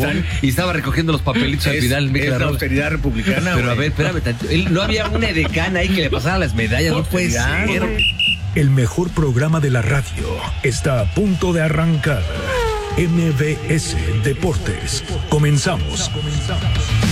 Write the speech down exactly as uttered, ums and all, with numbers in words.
están... y estaba recogiendo los papelitos al Es, final. es la austeridad republicana. Pero güey. a ver, espérame tantito. Él, no había una edecán ahí que le pasara las medallas, no puede Ya, ser. El mejor programa de la radio está a punto de arrancar. M V S Deportes. Comenzamos.